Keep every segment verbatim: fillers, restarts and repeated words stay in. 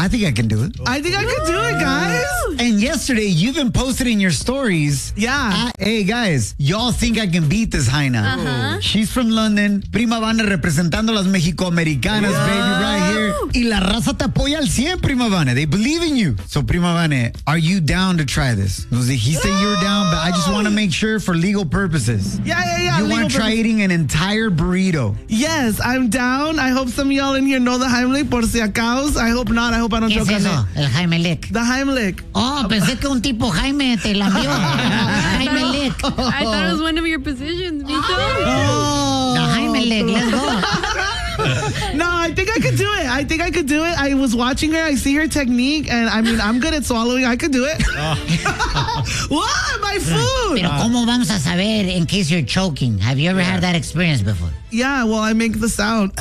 I think I can do it. I think I can do it, guys. And yesterday, you've been posted in your stories. Yeah. Uh, hey, guys, y'all think I can beat this Jaina. Uh-huh. She's from London. Prima Vane representando las Mexicoamericanas, Yeah. baby, right here. Y la raza te apoya al cien, Prima Vane. They believe in you. So, Prima Vane, are you down to try this? Nos dijiste you were down, but I just want to make sure for legal purposes. Yeah, yeah, yeah. You legal want to try purpose. eating an entire burrito. Yes, I'm down. I hope some of y'all in here know the Heimlich, por si acaso. I hope not. I hope I don't ¿Qué choke es on eso? it. El Jaime Lick. The Heimlich. Oh, pensé que un tipo Jaime te la envió. Jaime Lick. I thought it was one of your positions, Vito. Oh. The Jaime Lick. Let's go. No, I think I could do it. I think I could do it. I was watching her. I see her technique, and I mean, I'm good at swallowing. I could do it. What? My food. Pero ¿cómo vamos a saber in case you're choking? Have you ever had that experience before? Yeah, well, I make the sound.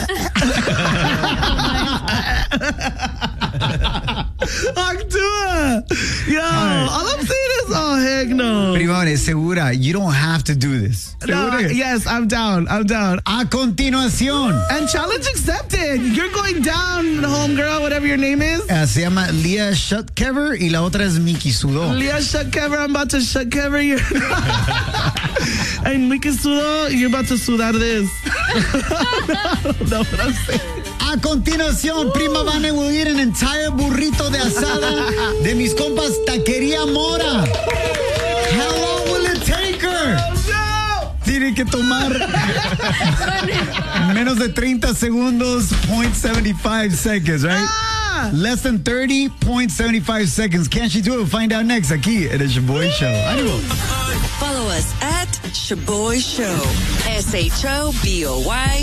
Actúa. Yo, all I'm saying is, oh, heck no. Prima Vane, segura, you don't have to do this. No, Segura. yes, I'm down. I'm down. A continuación. And challenge accepted. You're going down, homegirl, whatever your name is. Uh, se llama Leah Shutkever y la otra es Miki Sudo. Leah shut cover, I'm about to shut cover you. And Miki Sudo, you're about to sudar this. I don't know what I'm saying. A continuación, Prima Vane will eat an entire burrito de asada de mis compas Taquería Mora. How long will it take her? No! Tiene que tomar menos de treinta segundos, zero point seven five seconds, right? Ah! Less than thirty point seven five seconds. Can she do it? We'll find out next aquí en el Shaboy Show. Ánimo. Follow us at Shaboy Show. S H O B O Y